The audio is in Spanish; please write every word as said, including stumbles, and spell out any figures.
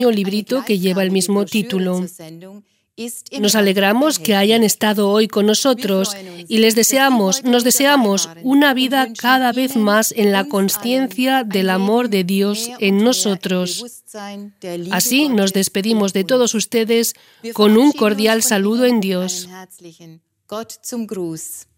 librito que lleva el mismo título. Nos alegramos que hayan estado hoy con nosotros y les deseamos, nos deseamos una vida cada vez más en la consciencia del amor de Dios en nosotros. Así nos despedimos de todos ustedes con un cordial saludo en Dios.